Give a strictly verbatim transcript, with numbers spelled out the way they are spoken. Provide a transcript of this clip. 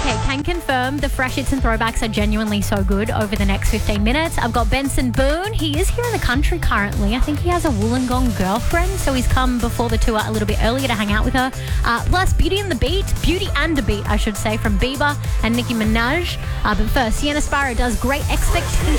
Okay, can confirm the fresh hits and throwbacks are genuinely so good over the next fifteen minutes. I've got Benson Boone. He is here in the country currently. I think he has a Wollongong girlfriend, so he's come before the tour a little bit earlier to hang out with her. Uh, plus, Beauty and the Beat, Beauty and a Beat, I should say, from Bieber and Nicki Minaj. Uh, but first, Sienna Sparrow does Great Expectations.